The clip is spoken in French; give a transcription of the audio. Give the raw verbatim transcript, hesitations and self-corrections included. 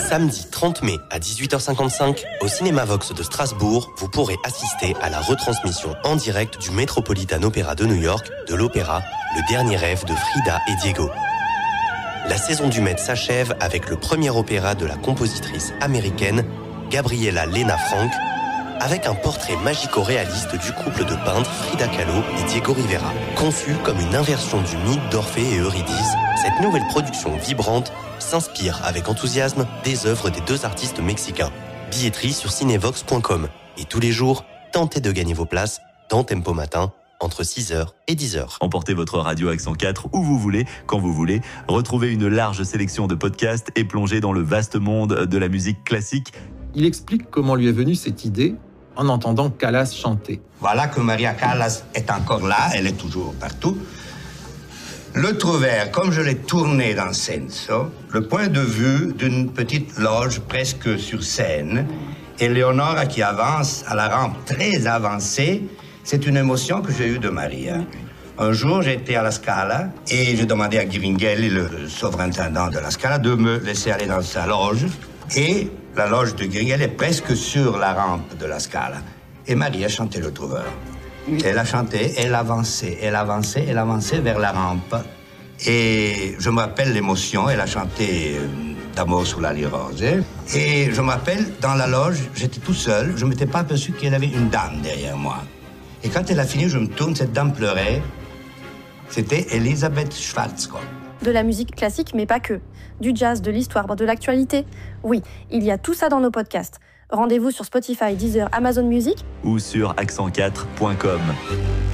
Samedi trente mai à dix-huit heures cinquante-cinq, au Cinéma Vox de Strasbourg, vous pourrez assister à la retransmission en direct du Metropolitan Opera de New York de l'opéra Le Dernier Rêve de Frida et Diego. La saison du Met s'achève avec le premier opéra de la compositrice américaine Gabriella Lena Frank, avec un portrait magico-réaliste du couple de peintres Frida Kahlo et Diego Rivera. Conçu comme une inversion du mythe d'Orphée et Eurydice, cette nouvelle production vibrante s'inspire avec enthousiasme des œuvres des deux artistes mexicains. Billetterie sur cinevox point com. Et tous les jours, tentez de gagner vos places dans Tempo Matin, entre six heures et dix heures. Emportez votre radio Accent quatre où vous voulez, quand vous voulez. Retrouvez une large sélection de podcasts et plongez dans le vaste monde de la musique classique. Il explique comment lui est venue cette idée en entendant Callas chanter. Voilà que Maria Callas est encore là, elle est toujours partout. Le Trouvère, comme je l'ai tourné dans Senso, le point de vue d'une petite loge presque sur scène, et Leonora qui avance à la rampe très avancée, c'est une émotion que j'ai eue de Maria. Un jour, j'étais à la Scala et j'ai demandé à Ghiringhelli, le surintendant de la Scala, de me laisser aller dans sa loge. Et la loge de Ghiringhelli est presque sur la rampe de la Scala. Et Maria chantait le Trouveur. Elle a chanté, elle avançait, elle avançait, elle avançait vers la rampe. Et je me rappelle l'émotion, elle a chanté euh, D'amour sous la lie rose. Et je me rappelle, dans la loge, j'étais tout seul, je ne m'étais pas aperçu qu'il y avait une dame derrière moi. Et quand elle a fini, je me tourne, cette dame pleurait. C'était Elisabeth Schwarzkopf. De la musique classique, mais pas que. Du jazz, de l'histoire, de l'actualité. Oui, il y a tout ça dans nos podcasts. Rendez-vous sur Spotify, Deezer, Amazon Music ou sur accent quatre point com.